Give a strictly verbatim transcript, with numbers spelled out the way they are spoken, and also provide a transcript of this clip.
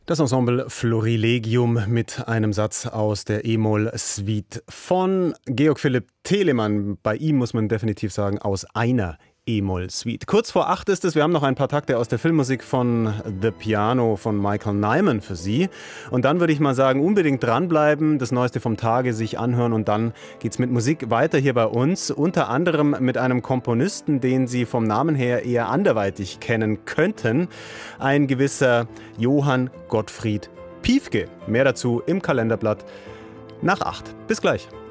Das Ensemble Florilegium mit einem Satz aus der E-Moll-Suite von Georg Philipp Telemann. Bei ihm muss man definitiv sagen, aus einer E-Moll-Suite. Kurz vor acht ist es, wir haben noch ein paar Takte aus der Filmmusik von The Piano von Michael Nyman für Sie. Und dann würde ich mal sagen, unbedingt dranbleiben, das Neueste vom Tage sich anhören und dann geht's mit Musik weiter hier bei uns. Unter anderem mit einem Komponisten, den Sie vom Namen her eher anderweitig kennen könnten. Ein gewisser Johann Gottfried Piefke. Mehr dazu im Kalenderblatt nach acht. Bis gleich.